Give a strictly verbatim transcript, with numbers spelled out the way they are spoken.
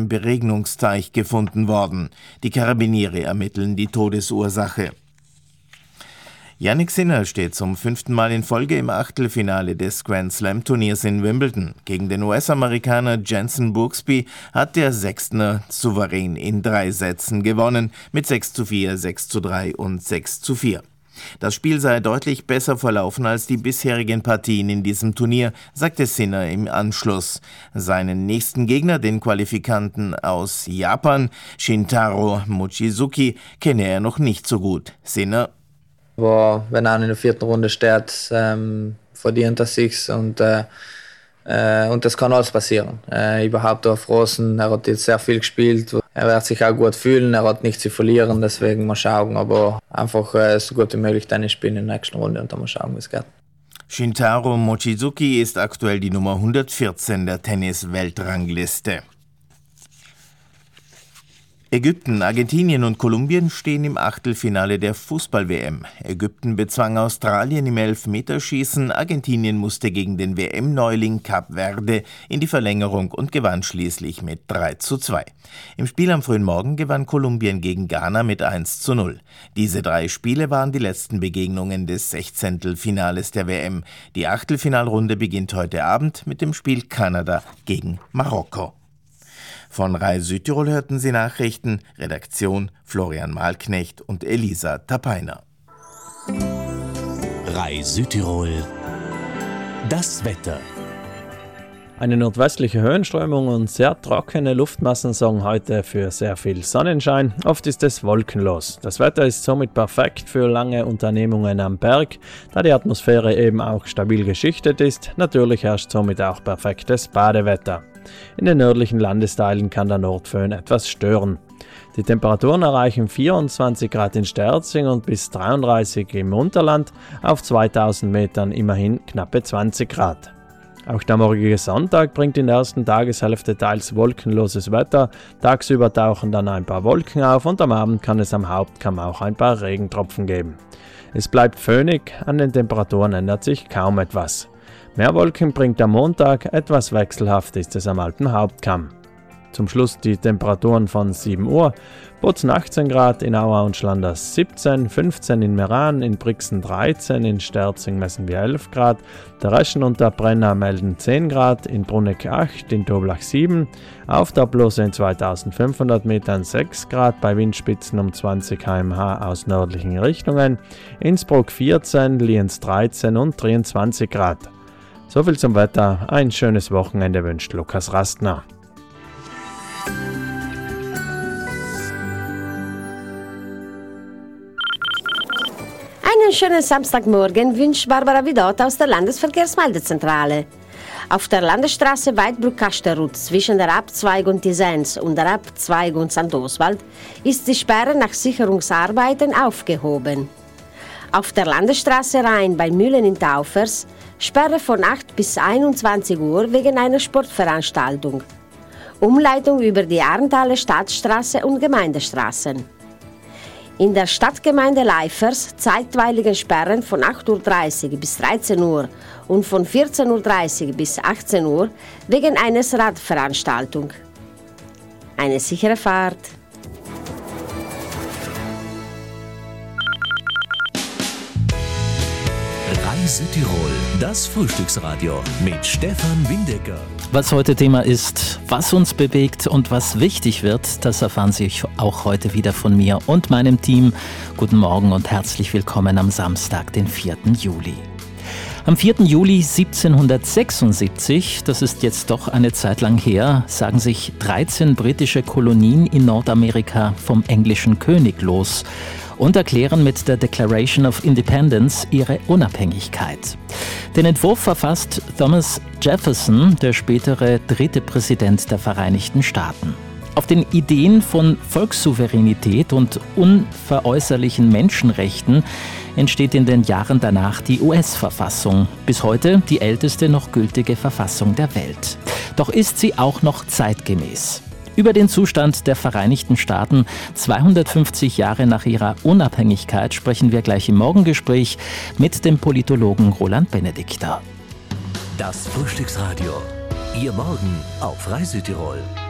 einem Beregnungsteich gefunden worden. Die Karabiniere ermitteln die Todesursache. Jannik Sinner steht zum fünften Mal in Folge im Achtelfinale des Grand Slam Turniers in Wimbledon. Gegen den U S-Amerikaner Jenson Brooksby hat der Sechstner souverän in drei Sätzen gewonnen, mit sechs zu vier, sechs zu drei und sechs zu vier. Das Spiel sei deutlich besser verlaufen als die bisherigen Partien in diesem Turnier, sagte Sinner im Anschluss. Seinen nächsten Gegner, den Qualifikanten aus Japan, Shintaro Mochizuki, kenne er noch nicht so gut. Sinner: Aber wenn er in der vierten Runde steht, ähm, verdient er sich's und, äh, äh, und das kann alles passieren. Äh, überhaupt auf Rosen, er hat jetzt sehr viel gespielt, er wird sich auch gut fühlen, er hat nichts zu verlieren, deswegen mal schauen, aber einfach äh, so gut wie möglich Tennis spielen in der nächsten Runde und dann mal schauen, wie es geht. Shintaro Mochizuki ist aktuell die Nummer hundertvierzehn der Tennis-Weltrangliste. Ägypten, Argentinien und Kolumbien stehen im Achtelfinale der Fußball-W M. Ägypten bezwang Australien im Elfmeterschießen, Argentinien musste gegen den W M-Neuling Kap Verde in die Verlängerung und gewann schließlich mit drei zu zwei. Im Spiel am frühen Morgen gewann Kolumbien gegen Ghana mit eins zu null. Diese drei Spiele waren die letzten Begegnungen des Sechzehntelfinales der W M. Die Achtelfinalrunde beginnt heute Abend mit dem Spiel Kanada gegen Marokko. Von Rai Südtirol hörten Sie Nachrichten, Redaktion Florian Mahlknecht und Elisa Tapeiner. Rai Südtirol, das Wetter. Eine nordwestliche Höhenströmung und sehr trockene Luftmassen sorgen heute für sehr viel Sonnenschein. Oft ist es wolkenlos. Das Wetter ist somit perfekt für lange Unternehmungen am Berg, da die Atmosphäre eben auch stabil geschichtet ist. Natürlich herrscht somit auch perfektes Badewetter. In den nördlichen Landesteilen kann der Nordföhn etwas stören. Die Temperaturen erreichen vierundzwanzig Grad in Sterzing und bis dreiunddreißig im Unterland, auf zweitausend Metern immerhin knappe zwanzig Grad. Auch der morgige Sonntag bringt in der ersten Tageshälfte teils wolkenloses Wetter, tagsüber tauchen dann ein paar Wolken auf und am Abend kann es am Hauptkamm auch ein paar Regentropfen geben. Es bleibt föhnig, an den Temperaturen ändert sich kaum etwas. Mehr Wolken bringt am Montag, etwas wechselhaft ist es am alten Hauptkamm. Zum Schluss die Temperaturen von sieben Uhr. Bozen achtzehn Grad, in Aua und Schlanders siebzehn, fünfzehn in Meran, in Brixen dreizehn, in Sterzing messen wir elf Grad, der Reschen und der Brenner melden zehn Grad, in Bruneck acht, in Toblach sieben, auf der Blose in zweitausendfünfhundert Metern sechs Grad, bei Windspitzen um zwanzig Kilometer pro Stunde aus nördlichen Richtungen, Innsbruck vierzehn, Lienz dreizehn und dreiundzwanzig Grad. Soviel zum Wetter, ein schönes Wochenende wünscht Lukas Rastner. Einen schönen Samstagmorgen wünscht Barbara Vidot aus der Landesverkehrsmeldezentrale. Auf der Landesstraße Weidbruck-Kasterut zwischen der Abzweigung Tisens und der Abzweigung Sankt Oswald ist die Sperre nach Sicherungsarbeiten aufgehoben. Auf der Landesstraße Rhein bei Mühlen in Taufers Sperre von acht bis einundzwanzig Uhr wegen einer Sportveranstaltung. Umleitung über die Arnthaler Stadtstraße und Gemeindestraßen. In der Stadtgemeinde Leifers zeitweilige Sperren von acht Uhr dreißig bis dreizehn Uhr und von vierzehn Uhr dreißig bis achtzehn Uhr wegen eines Radveranstaltung. Eine sichere Fahrt. Rai Südtirol, das Frühstücksradio mit Stefan Windecker. Was heute Thema ist, was uns bewegt und was wichtig wird, das erfahren Sie auch heute wieder von mir und meinem Team. Guten Morgen und herzlich willkommen am Samstag, den vierten Juli. Am vierten Juli siebzehnhundertsechsundsiebzig, das ist jetzt doch eine Zeit lang her, sagen sich dreizehn britische Kolonien in Nordamerika vom englischen König los und erklären mit der Declaration of Independence ihre Unabhängigkeit. Den Entwurf verfasst Thomas Jefferson, der spätere dritte Präsident der Vereinigten Staaten. Auf den Ideen von Volkssouveränität und unveräußerlichen Menschenrechten entsteht in den Jahren danach die U S-Verfassung, bis heute die älteste noch gültige Verfassung der Welt. Doch ist sie auch noch zeitgemäß. Über den Zustand der Vereinigten Staaten zweihundertfünfzig Jahre nach ihrer Unabhängigkeit sprechen wir gleich im Morgengespräch mit dem Politologen Roland Benedikter. Das Frühstücksradio. Ihr Morgen auf Rai Südtirol.